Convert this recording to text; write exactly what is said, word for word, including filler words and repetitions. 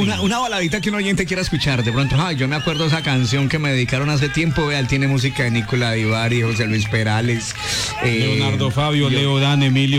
una, una baladita que un oyente quiera escuchar. De pronto, ay, yo me acuerdo de esa canción que me dedicaron hace tiempo. Vea, él tiene música de Nicola Divari, José Luis Perales, eh, Leonardo Fabio, Leo Dan, Emilio